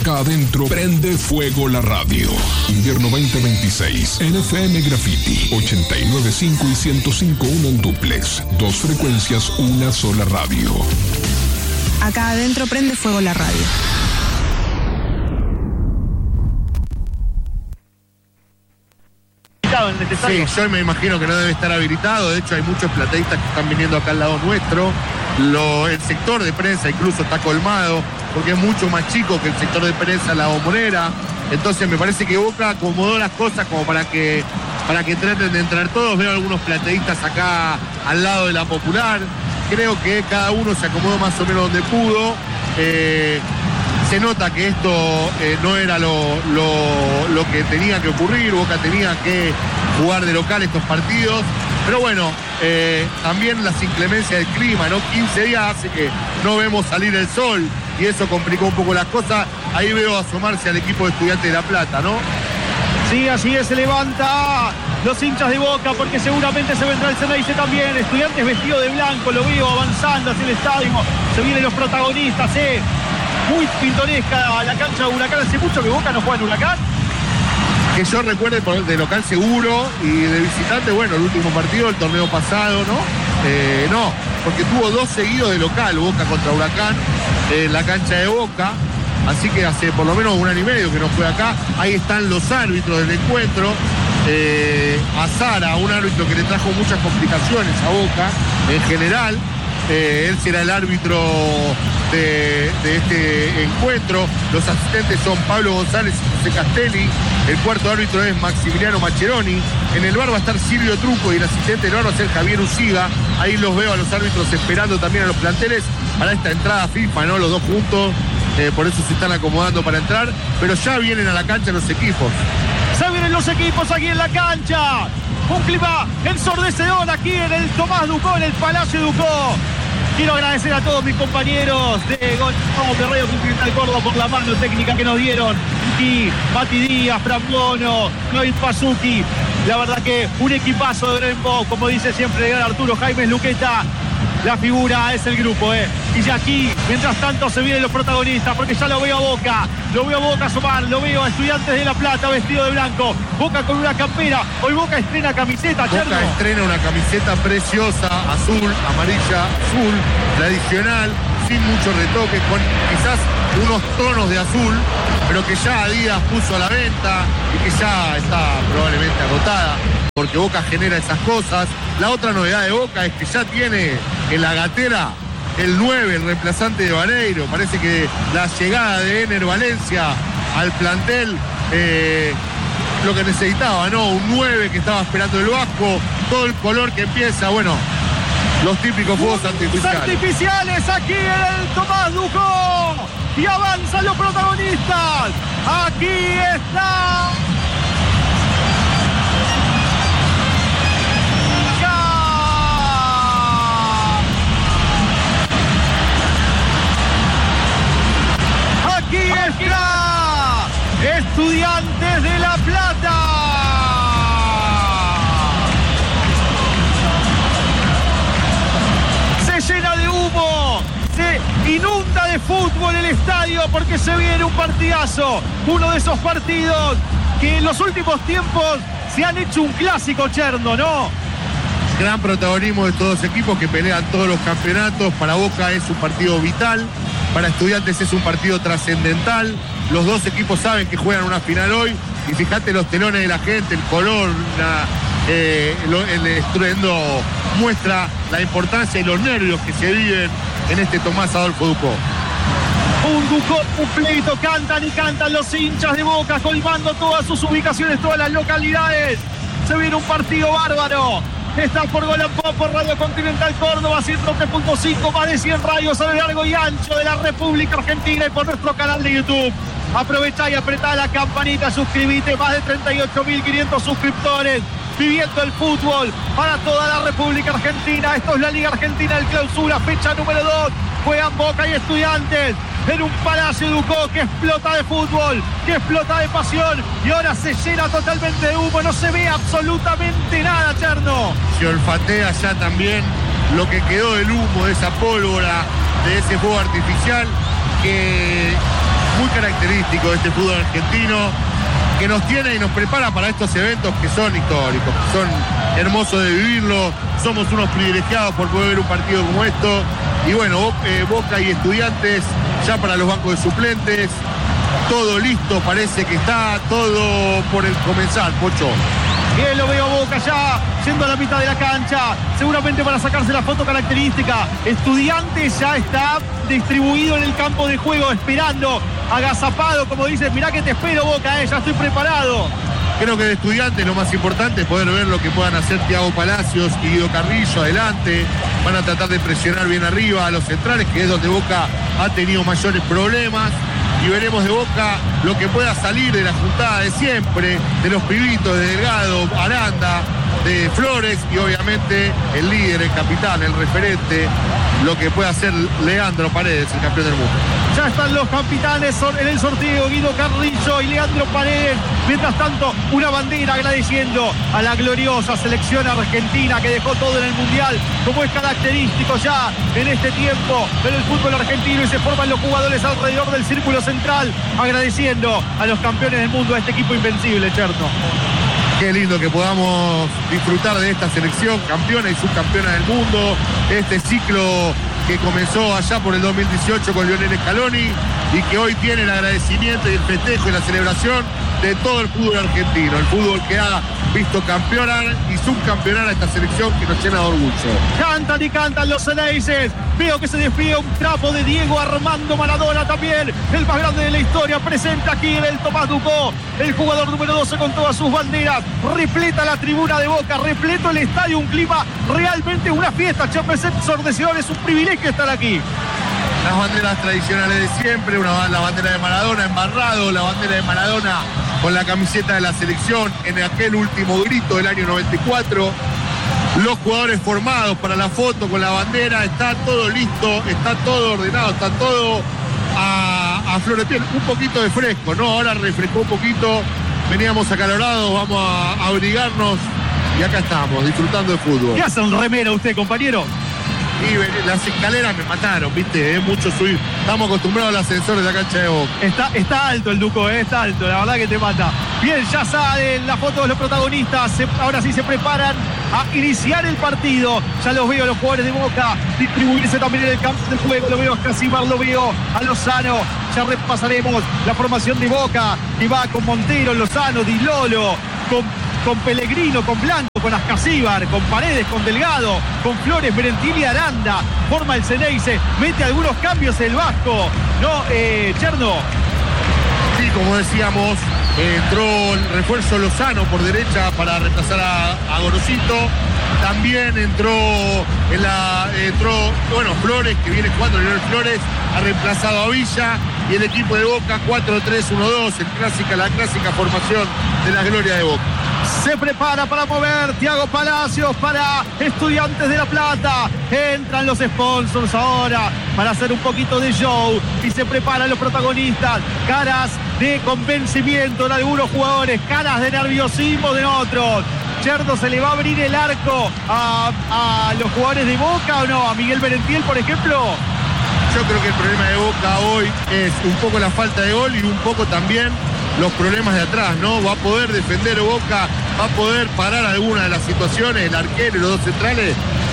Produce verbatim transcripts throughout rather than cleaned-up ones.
Acá adentro prende fuego la radio. Invierno veinte veintiséis. N F M Graffiti. ochenta y nueve punto cinco y ciento cinco punto uno en duplex. Dos frecuencias, una sola radio. Acá adentro prende fuego la radio. Sí, yo me imagino que no debe estar habilitado. De hecho, hay muchos plateístas que están viniendo acá al lado nuestro. Lo, el sector de prensa incluso está colmado, porque es mucho más chico que el sector de prensa La Bombonera. Entonces me parece que Boca acomodó las cosas como para que, para que traten de entrar todos. Veo algunos plateístas acá al lado de la Popular. Creo que cada uno se acomodó más o menos donde pudo. Eh, se nota que esto eh, no era lo, lo, lo que tenía que ocurrir. Boca tenía que jugar de local estos partidos. Pero bueno, eh, también las inclemencias del clima, ¿no? quince días hace que no vemos salir el sol y eso complicó un poco las cosas. Ahí veo asomarse al equipo de Estudiantes de La Plata, ¿no? Sí, así es, se levanta los hinchas de Boca porque seguramente se vendrá el Ceneice también. Estudiantes vestido de blanco, lo veo avanzando hacia el estadio. Se vienen los protagonistas, ¿eh? Muy pintoresca la cancha de Huracán. Hace mucho que Boca no juega en Huracán. Que yo recuerde de local seguro y de visitante, bueno, el último partido del torneo pasado, ¿no? Eh, no, porque tuvo dos seguidos de local, Boca contra Huracán, en la cancha de Boca. Así que hace por lo menos un año y medio que no fue acá. Ahí están los árbitros del encuentro. Eh, Azara, un árbitro que le trajo muchas complicaciones a Boca en general. Eh, él será el árbitro de, de este encuentro. Los asistentes son Pablo González y José Castelli. El cuarto árbitro es Maximiliano Macheroni. En el bar va a estar Silvio Truco y el asistente del bar va a ser Javier Uciga. Ahí los veo a los árbitros esperando también a los planteles para esta entrada FIFA, ¿no? Los dos juntos. Eh, por eso se están acomodando para entrar. Pero ya vienen a la cancha los equipos. Se vienen los equipos aquí en la cancha. Un clima ensordecedor aquí en el Tomás Ducó, en el Palacio Ducó. Quiero agradecer a todos mis compañeros de, de Radio Continental Córdoba por la mano técnica que nos dieron. Aquí, Mati Díaz, Fran Bono, Noel Pazuki. La verdad que un equipazo de Brembo, como dice siempre el gran Arturo Jaime Luqueta. La figura es el grupo, ¿eh? Y ya aquí, mientras tanto, se vienen los protagonistas, porque ya lo veo a Boca, lo veo a Boca asomar, lo veo a Estudiantes de La Plata vestido de blanco, Boca con una campera, hoy Boca estrena camiseta, Boca Cherno. estrena una camiseta preciosa, azul, amarilla, azul, tradicional, sin mucho retoque, con quizás unos tonos de azul, pero que ya Adidas puso a la venta y que ya está probablemente agotada, porque Boca genera esas cosas. La otra novedad de Boca es que ya tiene en la gatera el nueve, el reemplazante de Vareiro. Parece que la llegada de Ener Valencia al plantel, eh, lo que necesitaba, ¿no? Un nueve que estaba esperando el Vasco, todo el color que empieza, bueno, los típicos fuegos artificiales. Artificiales aquí en el Tomás Ducó. Y avanzan los protagonistas. Aquí está. Aquí está Estudiantes de La Plata. Se llena de humo, se inunda de fútbol el estadio porque se viene un partidazo. Uno de esos partidos que en los últimos tiempos se han hecho un clásico, Cherno, ¿no? Gran protagonismo de todos los equipos que pelean todos los campeonatos. Para Boca es un partido vital. Para Estudiantes es un partido trascendental. Los dos equipos saben que juegan una final hoy. Y fíjate los telones de la gente, el color, la, eh, lo, el estruendo muestra la importancia y los nervios que se viven en este Tomás Adolfo Ducó. Un Ducó cumplido, cantan y cantan los hinchas de Boca, colmando todas sus ubicaciones, todas las localidades. Se viene un partido bárbaro. Está por Gol and Pop, por Radio Continental Córdoba, ciento tres punto cinco, más de cien radios a lo largo y ancho de la República Argentina y por nuestro canal de YouTube. Aprovechá y apretá la campanita, suscribite, más de treinta y ocho mil quinientos suscriptores, viviendo el fútbol para toda la República Argentina. Esto es la Liga Argentina del Clausura, fecha número dos. Juegan Boca y Estudiantes en un Palacio Ducó que explota de fútbol, que explota de pasión y ahora se llena totalmente de humo, no se ve absolutamente nada, Cherno. Se olfatea ya también lo que quedó del humo, de esa pólvora, de ese fuego artificial que muy característico de este fútbol argentino, que nos tiene y nos prepara para estos eventos que son históricos, que son hermosos de vivirlo. Somos unos privilegiados por poder ver un partido como esto. Y bueno, eh, Boca y Estudiantes ya para los bancos de suplentes. Todo listo, parece que está todo por el comenzar, Pocho. Bien, lo veo a Boca ya, yendo a la mitad de la cancha, seguramente para sacarse la foto característica. Estudiantes ya está distribuido en el campo de juego, esperando, agazapado, como dice, mirá que te espero, Boca, eh, ya estoy preparado. Creo que de Estudiantes lo más importante es poder ver lo que puedan hacer Thiago Palacios y Guido Carrillo adelante. Van a tratar de presionar bien arriba a los centrales, que es donde Boca ha tenido mayores problemas. Y veremos de Boca lo que pueda salir de la juntada de siempre, de los pibitos, de Delgado, Aranda, de Flores y obviamente el líder, el capitán, el referente, lo que pueda hacer Leandro Paredes, el campeón del mundo. Ya están los capitanes en el sorteo, Guido Carrillo y Leandro Paredes. Mientras tanto, una bandera agradeciendo a la gloriosa selección argentina que dejó todo en el Mundial, como es característico ya en este tiempo en el fútbol argentino, y se forman los jugadores alrededor del círculo central, agradeciendo a los campeones del mundo, a este equipo invencible, Cherno. Qué lindo que podamos disfrutar de esta selección, campeona y subcampeona del mundo, este ciclo que comenzó allá por el dos mil dieciocho con Lionel Scaloni y que hoy tiene el agradecimiento y el festejo y la celebración de todo el fútbol argentino, el fútbol que ha visto campeonar y subcampeonar a esta selección que nos llena de orgullo. Cantan y cantan los Ceneices. Veo que se despliega un trapo de Diego Armando Maradona también, el más grande de la historia, presente aquí en el Tomás Ducó, el jugador número doce con todas sus banderas. Repleta la tribuna de Boca, repleto el estadio, un clima realmente una fiesta. Champions ensordecedor, es un privilegio estar aquí. Las banderas tradicionales de siempre, una, la bandera de Maradona embarrado, la bandera de Maradona con la camiseta de la selección en aquel último grito del año noventa y cuatro. Los jugadores formados para la foto con la bandera, está todo listo, está todo ordenado, está todo a, a flor de piel. Un poquito de fresco, ¿no? Ahora refrescó un poquito, veníamos acalorados, vamos a, a abrigarnos y acá estamos, disfrutando de fútbol. ¿Qué hace un remera usted, compañero? Y las escaleras me mataron, viste, es mucho subir. Estamos acostumbrados al ascensor de la cancha de Boca. Está, está alto el Duco, eh, está alto, la verdad que te mata. Bien, ya salen las fotos de los protagonistas. Se, ahora sí se preparan a iniciar el partido. Ya los veo a los jugadores de Boca distribuirse también en el campo de juego. Lo veo a Casimar, lo veo a Lozano. Ya repasaremos la formación de Boca, que va con Montero, Lozano, Di Lolo, con, con Pellegrino, con Blanco, con Ascasíbar, con Paredes, con Delgado, con Flores, Merentiel y Aranda. Forma el Ceneice, mete algunos cambios el Vasco, ¿no, eh, Cherno? Sí, como decíamos, eh, entró el refuerzo Lozano por derecha para reemplazar a, a Gorosito. También entró en la entró bueno Flores, que viene jugando Leonel Flores, ha reemplazado a Villa, y el equipo de Boca cuatro tres uno dos, el clásica, la clásica formación de la gloria de Boca. Se prepara para mover Thiago Palacios para Estudiantes de La Plata. Entran los sponsors ahora para hacer un poquito de show y se preparan los protagonistas. Caras de convencimiento de algunos jugadores, caras de nerviosismo de otros. Cherno, ¿se le va a abrir el arco a, a los jugadores de Boca o no? A Miguel Merentiel, por ejemplo. Yo creo que el problema de Boca hoy es un poco la falta de gol y un poco también los problemas de atrás, ¿no? Va a poder defender Boca, va a poder parar alguna de las situaciones, el arquero y los dos centrales.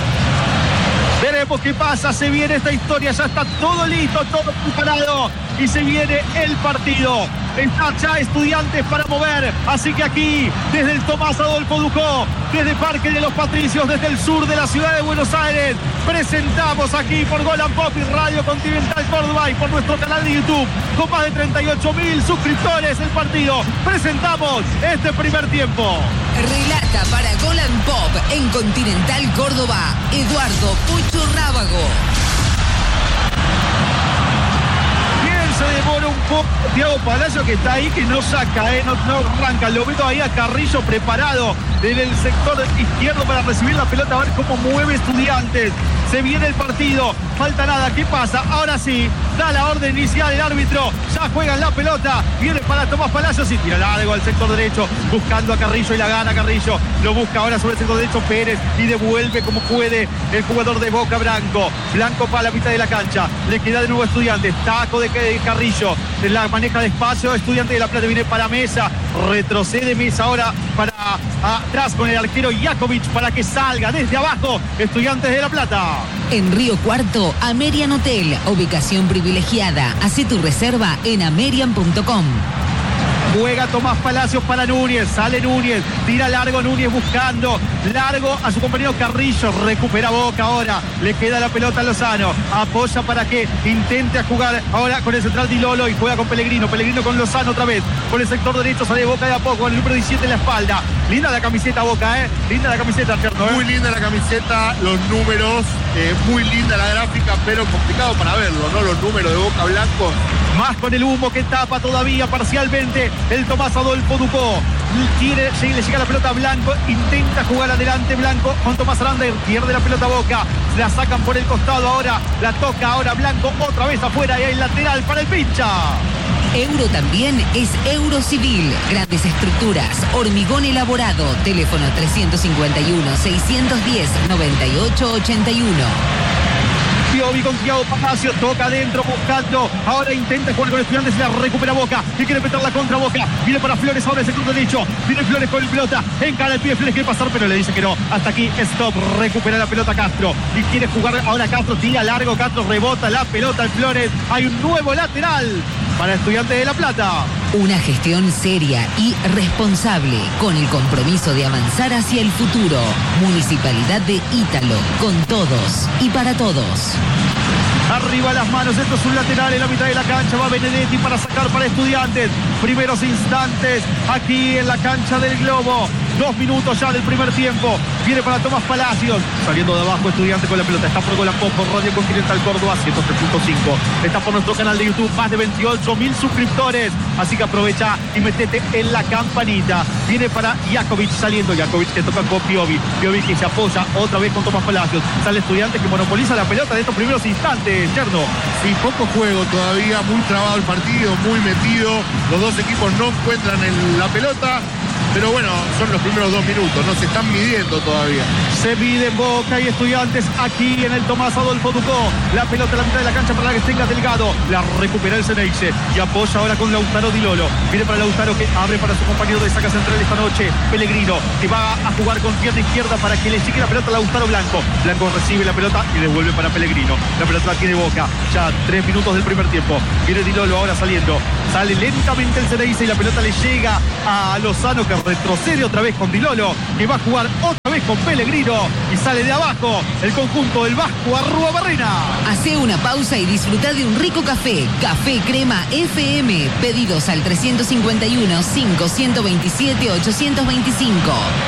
Veremos qué pasa, se viene esta historia, ya está todo listo, todo preparado y se viene el partido. Está ya Estudiantes para mover, así que aquí, desde el Tomás Adolfo Ducó, desde Parque de los Patricios, desde el sur de la ciudad de Buenos Aires, presentamos aquí por Gol and Pop y Radio Continental Córdoba y por nuestro canal de YouTube, con más de treinta y ocho mil suscriptores el partido. Presentamos este primer tiempo. Relata para Gol and Pop en Continental Córdoba, Eduardo Pucho Rábago. Se demora un poco Thiago Palacio, que está ahí, que no saca, eh, no, no arranca. Lo veo ahí a Carrillo preparado en el sector izquierdo para recibir la pelota, a ver cómo mueve Estudiantes. Se viene el partido. Falta nada. ¿Qué pasa? Ahora sí. Da la orden inicial el árbitro. Ya juegan la pelota. Viene para Tomás Palacios y tira largo al sector derecho. Buscando a Carrillo y la gana Carrillo. Lo busca ahora sobre el sector derecho Pérez. Y devuelve como puede el jugador de Boca, Blanco. Blanco para la mitad de la cancha. Le queda de nuevo Estudiantes. Taco de Carrillo. La maneja despacio. Estudiante de La Plata viene para Mesa. Retrocede Mesa ahora para atrás con el arquero Jakovic para que salga desde abajo. Estudiantes de La Plata. En Río Cuarto, Amerian Hotel. Ubicación privilegiada. Hace tu reserva en amerian punto com. Juega Tomás Palacios para Núñez, sale Núñez, tira largo Núñez buscando, largo a su compañero Carrillo, recupera Boca ahora, le queda la pelota a Lozano, apoya para que intente a jugar ahora con el central Di Lolo y juega con Pellegrino, Pellegrino con Lozano otra vez, por el sector derecho sale Boca de a poco, con el número diecisiete en la espalda, linda la camiseta Boca, eh, linda la camiseta, Tierno, ¿eh? Muy linda la camiseta, los números, eh, muy linda la gráfica, pero complicado para verlo, ¿no? Los números de Boca Blanco. Más con el humo que tapa todavía parcialmente el Tomás Adolfo Ducó. Quiere, le llega la pelota a Blanco, intenta jugar adelante Blanco con Tomás Aranda, pierde la pelota Boca, la sacan por el costado ahora, la toca ahora Blanco, otra vez afuera y hay lateral para el pincha. Euro también es Eurocivil. Grandes estructuras, hormigón elaborado. Teléfono tres cincuenta y uno, seiscientos diez, noventa y ocho ochenta y uno. Piovi con Thiago Palacios, toca adentro buscando, ahora intenta jugar con Estudiantes y la recupera Boca, y quiere meter la contra Boca, viene para Flores ahora el sector derecho, viene Flores con el pelota, encara el pie, Flores quiere pasar pero le dice que no, hasta aquí stop, recupera la pelota Castro, y quiere jugar ahora Castro, tira largo, Castro rebota la pelota al Flores, hay un nuevo lateral para Estudiantes de La Plata. Una gestión seria y responsable, con el compromiso de avanzar hacia el futuro. Municipalidad de Ítalo, con todos y para todos. Arriba las manos, esto es un lateral en la mitad de la cancha, va Benedetti para sacar para Estudiantes. Primeros instantes aquí en la cancha del Globo. Dos minutos ya del primer tiempo. Viene para Tomás Palacios. Saliendo de abajo Estudiantes con la pelota. Está por Golapop, por Radio Continental Córdoba ciento tres punto cinco. Está por nuestro canal de YouTube. Más de veintiocho mil suscriptores. Así que aprovecha y metete en la campanita. Viene para Jakovic saliendo. Jakovic que toca con Piovi. Piovi que se apoya otra vez con Tomás Palacios. Sale Estudiantes que monopoliza la pelota de estos primeros instantes. Cherno. Sí, poco juego todavía. Muy trabado el partido. Muy metido. Los dos equipos no encuentran el, la pelota. Pero bueno, son los primeros dos minutos, no se están midiendo todavía. Se miden Boca y Estudiantes aquí en el Tomás Adolfo Ducó. La pelota en la mitad de la cancha para que tenga Delgado. La recupera el Ceneice y apoya ahora con Lautaro Di Lolo. Viene para Lautaro que abre para su compañero de saca central esta noche, Pellegrino, que va a jugar con pierna izquierda para que le llegue la pelota a Lautaro Blanco. Blanco recibe la pelota y devuelve para Pellegrino. La pelota la tiene Boca. Ya tres minutos del primer tiempo. Viene Di Lolo ahora saliendo. Sale lentamente el Ceneice y la pelota le llega a Lozano que retrocede otra vez con Di Lolo, que va a jugar otra vez con Pellegrino y sale de abajo el conjunto del Vasco Arruabarrena. Hace una pausa y disfruta de un rico café. Café Crema F M. Pedidos al tres cincuenta y uno, cinco veintisiete, ochocientos veinticinco.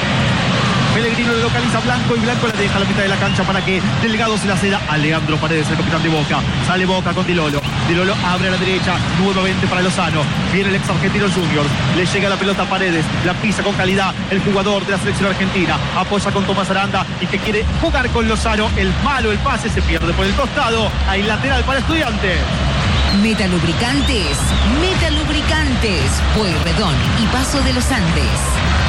Pellegrino le localiza a Blanco y Blanco la deja a la mitad de la cancha para que Delgado se la ceda a Leandro Paredes, el capitán de Boca. Sale Boca con Di Lolo. Di Lolo abre a la derecha nuevamente para Lozano. Viene el ex argentino Junior. Le llega la pelota a Paredes. La pisa con calidad el jugador de la selección argentina. Apoya con Tomás Aranda y que quiere jugar con Lozano. El malo, el pase se pierde por el costado. Hay lateral para Estudiantes. Metalubricantes, Metalubricantes, Pueyrredón y Paso de los Andes.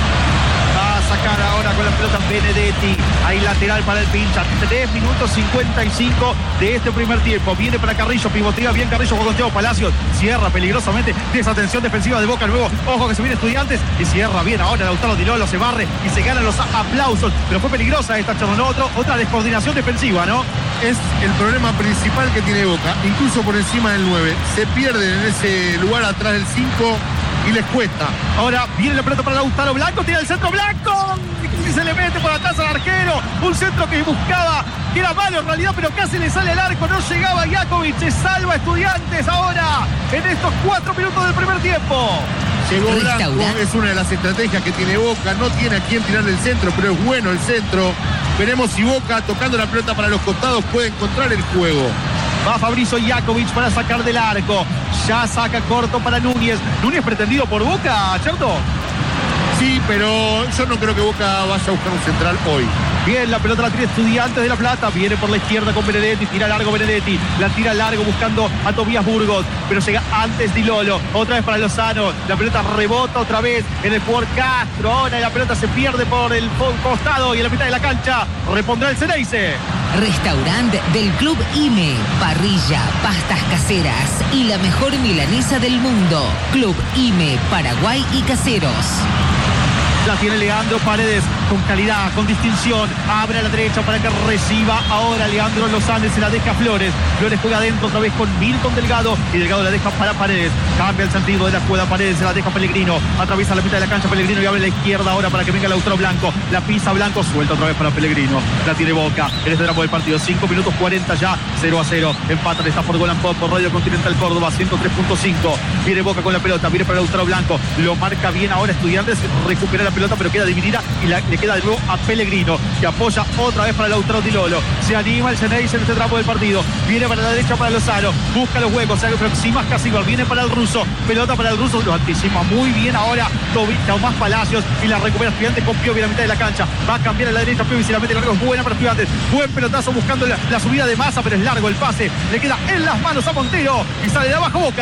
Va a sacar ahora con la pelota Benedetti. Hay lateral para el pincha. tres minutos cincuenta y cinco de este primer tiempo. Viene para Carrillo, pivotea bien Carrillo con Thiago Palacios. Cierra peligrosamente. Desatención defensiva de Boca nuevo. Ojo que se viene Estudiantes. Y cierra bien ahora Lautaro Di Lolo. Se barre y se ganan los aplausos. Pero fue peligrosa esta charla. Otro, otra descoordinación defensiva, ¿no? Es el problema principal que tiene Boca. Incluso por encima del nueve. Se pierden en ese lugar atrás del cinco. Y les cuesta. Ahora viene la pelota para Lautaro Blanco, tira el centro Blanco y se le mete por atrás al arquero. Un centro que buscaba, que era malo en realidad, pero casi le sale al arco. No llegaba Jakovic, se salva Estudiantes ahora en estos cuatro minutos del primer tiempo. Llegó Blanco, es una de las estrategias que tiene Boca. No tiene a quién tirar el centro, pero es bueno el centro. Veremos si Boca, tocando la pelota para los costados, puede encontrar el juego. Va Fabrizio Jakovic para sacar del arco. Ya saca corto para Núñez. Núñez pretendido por Boca, ¿cierto? Sí, pero yo no creo que Boca vaya a buscar un central hoy. Bien, la pelota la tiene Estudiantes de La Plata. Viene por la izquierda con Benedetti. Tira largo Benedetti. La tira largo buscando a Tobías Burgos. Pero llega antes Di Lolo. Otra vez para Lozano. La pelota rebota otra vez en el jugador Castro. Ahora la pelota se pierde por el costado y en la mitad de la cancha repondrá el Ceneice. Restaurante del Club I M E. Parrilla, pastas caseras y la mejor milanesa del mundo. Club I M E, Paraguay y Caseros. La tiene Leandro Paredes con calidad, con distinción. Abre a la derecha para que reciba ahora Leandro Lozano. Se la deja a Flores. Flores juega adentro otra vez con Milton Delgado. Y Delgado la deja para Paredes. Cambia el sentido de la jugada. Paredes se la deja a Pellegrino. Atraviesa la mitad de la cancha Pellegrino y abre la izquierda ahora para que venga Lautaro Blanco. La pisa Blanco. Suelta otra vez para Pellegrino. La tiene Boca en este tramo del partido. cinco minutos cuarenta ya. cero a cero. Empatan. Está por Golan Pop por Radio Continental Córdoba. ciento tres punto cinco. Viene Boca con la pelota. Viene para Lautaro Blanco. Lo marca bien ahora Estudiantes. Recupera la pelota pero queda dividida y la, le queda de nuevo a Pellegrino que apoya otra vez para Lautaro Di Lolo. Se anima el Ceneice en este tramo del partido. Viene para la derecha para Lozano. Busca los huecos. Se aproxima Casíbar. Viene para el ruso. Pelota para el ruso. Lo anticipa muy bien ahora Tomás Palacios y la recupera Estudiantes con Piovi en la mitad de la cancha. Va a cambiar a la derecha Piovi. Si la mete largo es buena para Estudiantes. Buen pelotazo buscando la, la subida de Massa, pero es largo el pase. Le queda en las manos a Montero y sale de abajo Boca.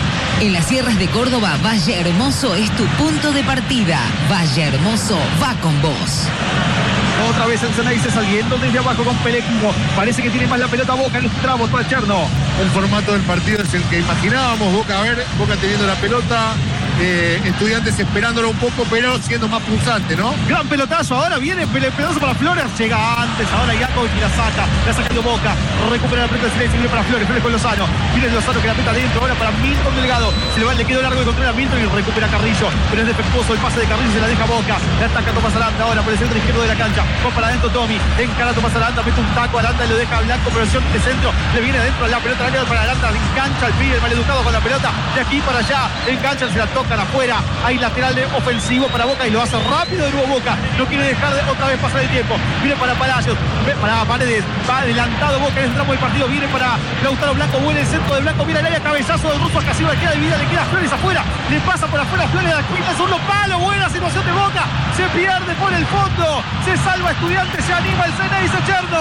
En las sierras de Córdoba, Valle Hermoso es tu punto de partida. Valle Hermoso va con vos. Otra vez el Ceneice saliendo desde abajo con Pellegrino. Parece que tiene más la pelota Boca en este tramo para Cherno. El formato del partido es el que imaginábamos. Boca, a ver, Boca teniendo la pelota. Eh, Estudiantes esperándolo un poco, pero siendo más pulsante, ¿no? Gran pelotazo, ahora viene el pelotazo para Flores, llega antes, ahora Jakovic y la saca, la saca de Boca, recupera la pelota de Ceneice, viene para Flores, Flores con Lozano, viene Lozano que la peta adentro, ahora para Milton Delgado, se le va, le quedó largo de control a Milton y recupera Carrillo, pero es defectuoso el pase de Carrillo, se la deja Boca, la ataca Tomás Aranda ahora por el centro izquierdo de la cancha, va para adentro Tommy, encara a Tomás Aranda, mete un taco, Aranda y lo deja Blanco, pero opción de centro, le viene adentro la pelota para Aranda, engancha el pibe, el maleducado con la pelota, de aquí para allá, enganchan, se la tocan afuera. Hay lateral de ofensivo para Boca y lo hace rápido de nuevo Boca. No quiere dejar de otra vez pasar el tiempo. Viene para Palacios, para Paredes. Va adelantado Boca en el tramo del partido. Viene para Lautaro Blanco. Vuelve el centro de Blanco. Mira el área, cabezazo del ruso a Casíbar. Queda dividida, le queda Flores afuera. Le pasa por afuera Flores. La cuita es un palo. Buena situación de Boca. Se pierde por el fondo. Se salva Estudiantes. Se anima el Ceneice Cherno.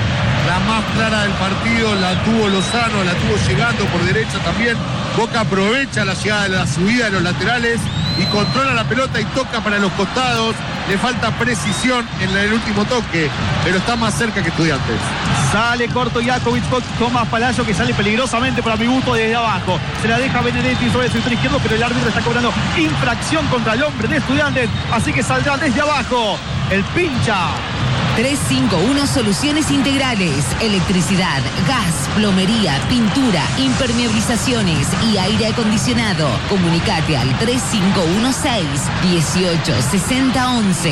La más clara del partido la tuvo Lozano, la tuvo llegando por derecha también. Boca aprovecha la llegada de la subida de los laterales y controla la pelota y toca para los costados. Le falta precisión en el último toque, pero está más cerca que Estudiantes. Sale corto Jakovic con Tomás Palacio, que sale peligrosamente para mi gusto desde abajo. Se la deja Benedetti sobre el sector izquierdo, pero el árbitro está cobrando infracción contra el hombre de Estudiantes, así que saldrá desde abajo el pincha. tres cinco uno Soluciones Integrales, electricidad, gas, plomería, pintura, impermeabilizaciones y aire acondicionado. Comunicate al tres cinco uno seis, uno ocho seis cero once.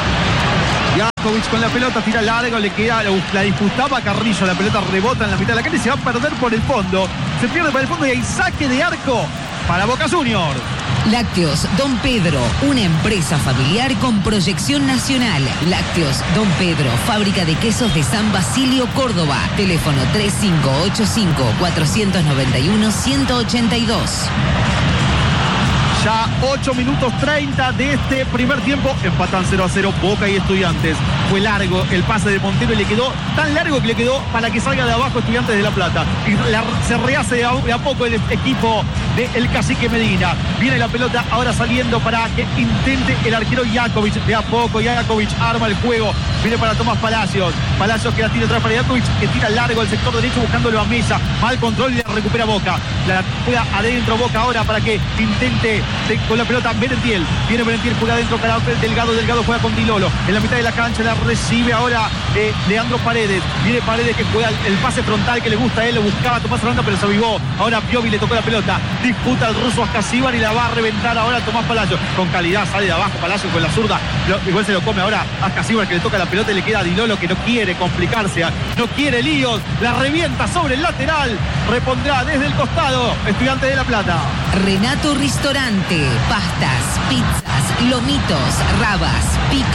Jakovic con la pelota, tira largo, le queda, la disputaba Carrillo, la pelota rebota en la mitad de la cancha y se va a perder por el fondo. Se pierde por el fondo y hay saque de arco para Boca Juniors. Lácteos Don Pedro, una empresa familiar con proyección nacional. Lácteos Don Pedro, fábrica de quesos de San Basilio, Córdoba. Teléfono tres cinco ocho cinco, cuatro nueve uno, uno cero ocho dos. Ya ocho minutos treinta de este primer tiempo. Empatan cero a cero Boca y Estudiantes. Fue largo el pase de Montero y le quedó tan largo que le quedó para que salga de abajo Estudiantes de La Plata. Y la, se rehace de a, de a poco el equipo del Cacique Medina. Viene la pelota ahora saliendo para que intente el arquero Jakovic. De a poco Jakovic arma el juego. Viene para Tomás Palacios. Palacios que la tira atrás para Jakovic, que tira largo el sector derecho buscándolo a Mesa. Mal control y la recupera Boca. La juega adentro Boca ahora para que intente de, con la pelota Merentiel. Viene Merentiel, juega adentro para Delgado. Delgado juega con Di Lolo. En la mitad de la cancha la recibe ahora eh, Leandro Paredes. Viene Paredes que juega el, el pase frontal que le gusta a él. Le buscaba a Tomás Aranda, pero se avivó. Ahora Piovi le tocó la pelota. Disputa el ruso a Casíbar y la va a reventar ahora Tomás Palacios. Con calidad sale de abajo Palacios con la zurda. Lo, igual se lo come ahora a Casíbar, que le toca la pelota y le queda a Di Lolo, que no quiere complicarse. No quiere líos. La revienta sobre el lateral. Repondrá desde el costado Estudiantes de La Plata. Renato Ristorante. Pastas, pizzas, lomitos, rabas,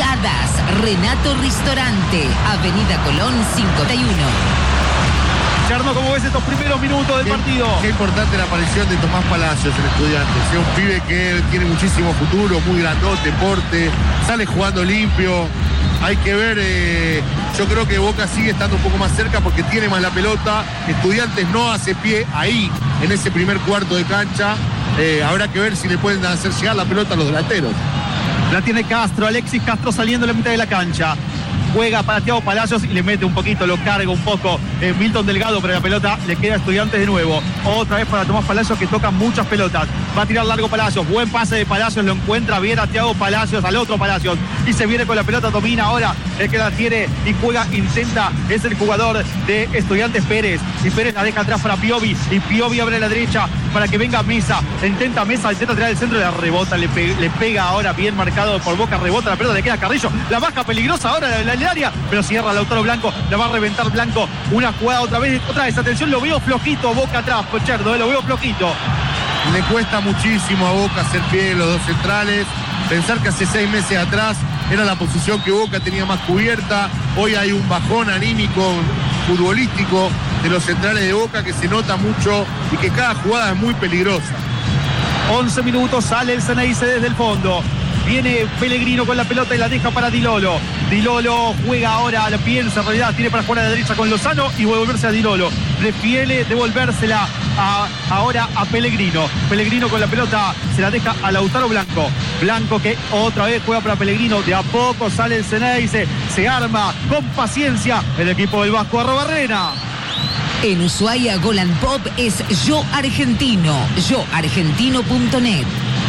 picadas. Renato Ristorante. Avenida Colón cincuenta y uno. Cherno, ¿cómo ves estos primeros minutos del qué, partido? Qué importante la aparición de Tomás Palacios, el estudiante. Es un pibe que tiene muchísimo futuro, muy grandote, porte, sale jugando limpio. Hay que ver, eh, yo creo que Boca sigue estando un poco más cerca porque tiene más la pelota. Estudiantes no hace pie ahí, en ese primer cuarto de cancha. Eh, habrá que ver si le pueden hacer llegar la pelota a los delanteros. La tiene Castro, Alexis Castro saliendo en la mitad de la cancha. Juega para Thiago Palacios y le mete un poquito, lo carga un poco eh, Milton Delgado, pero la pelota le queda a Estudiantes de nuevo. Otra vez para Tomás Palacios, que toca muchas pelotas. Va a tirar largo Palacios, buen pase de Palacios, lo encuentra bien a Thiago Palacios, al otro Palacios, y se viene con la pelota, domina ahora el que la tiene y juega, intenta, es el jugador de Estudiantes, Pérez, y Pérez la deja atrás para Piovi, y Piovi abre a la derecha para que venga Mesa, intenta Mesa, intenta tirar el centro, la rebota, le, pe le pega ahora, bien marcado por Boca, rebota la pelota, le queda Carrillo, la baja peligrosa ahora en el área, pero cierra Lautaro Blanco, la va a reventar Blanco, una jugada otra vez, otra vez, atención, lo veo flojito, Boca atrás, Cherno, lo veo flojito. Le cuesta muchísimo a Boca hacer pie de los dos centrales. Pensar que hace seis meses atrás era la posición que Boca tenía más cubierta. Hoy hay un bajón anímico futbolístico de los centrales de Boca que se nota mucho y que cada jugada es muy peligrosa. once minutos, sale el Ceneice desde el fondo. Viene Pellegrino con la pelota y la deja para Di Lolo. Di Lolo juega ahora, lo piensa en realidad, tiene para jugar a la derecha con Lozano y devolverse a Di Lolo. Prefiere devolvérsela a, ahora a Pellegrino. Pellegrino con la pelota se la deja a Lautaro Blanco. Blanco que otra vez juega para Pellegrino. De a poco sale el Ceneice, se arma con paciencia el equipo del Vasco Arrobarrena. En Ushuaia, Golan Pop es Yo Argentino, yo argentino punto net.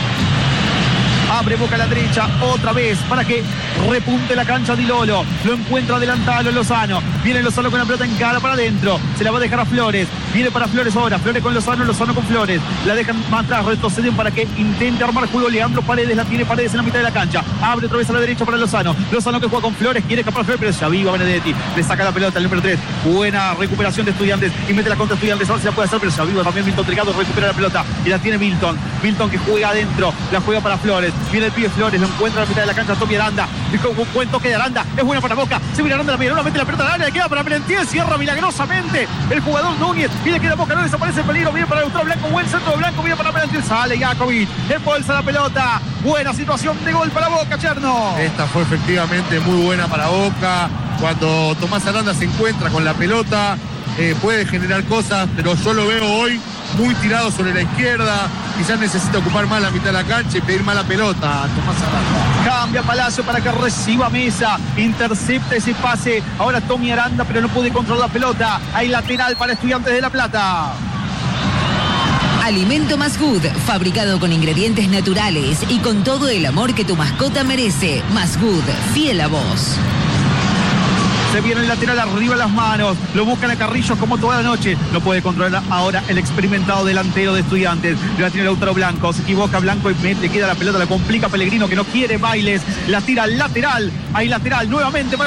Abre Boca a la derecha, otra vez, para que repunte la cancha Di Lolo. Lo encuentra adelantado Lozano. Viene Lozano con la pelota en cara para adentro. Se la va a dejar a Flores. Viene para Flores ahora. Flores con Lozano, Lozano con Flores. La dejan más atrás, retroceden para que intente armar juego. Leandro Paredes, la tiene Paredes en la mitad de la cancha. Abre otra vez a la derecha para Lozano. Lozano que juega con Flores, quiere escapar Flores, pero se aviva Benedetti. Le saca la pelota al número tres. Buena recuperación de Estudiantes y mete la contra Estudiantes. Ahora se la puede hacer, pero se aviva también Milton Delgado. Recupera la pelota y la tiene Milton. Milton que juega adentro. La juega para Flores. Viene el pibe Flores, lo encuentra en la mitad de la cancha Tommy Aranda. Un buen toque de Aranda, es buena para Boca. Se viene Aranda, la mira, nuevamente la pelota al área, le queda para Merentiel, cierra milagrosamente el jugador Núñez. Viene que la Boca, no desaparece el peligro. Viene para Lautaro Blanco, buen centro de Blanco, viene para Merentiel, sale Jakovic, embolsa la pelota. Buena situación de gol para Boca, Cherno. Esta fue efectivamente muy buena para Boca. Cuando Tomás Aranda se encuentra con la pelota, eh, puede generar cosas, pero yo lo veo hoy muy tirado sobre la izquierda. Quizás necesita ocupar más la mitad de la cancha y pedir más la pelota a Tomás Aranda. Cambia Palacio para que reciba Mesa, intercepta ese pase. Ahora Tommy Aranda, pero no puede controlar la pelota. Hay lateral para Estudiantes de La Plata. Alimento Masgood, fabricado con ingredientes naturales y con todo el amor que tu mascota merece. Masgood, fiel a vos. Se viene el lateral arriba las manos. Lo buscan a Carrillo como toda la noche. No puede controlar ahora el experimentado delantero de Estudiantes. La tiene Lautaro Blanco. Se equivoca Blanco y le queda la pelota. La complica Pellegrino que no quiere bailes. La tira lateral. Hay lateral nuevamente para